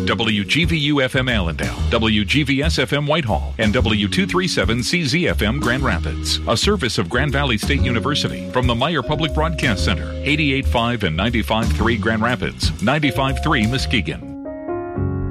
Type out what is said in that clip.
WGVU-FM Allendale, WGVS-FM Whitehall, and W237CZ-FM Grand Rapids. A service of Grand Valley State University from the Meyer Public Broadcast Center, 88.5 and 95.3 Grand Rapids, 95.3 Muskegon.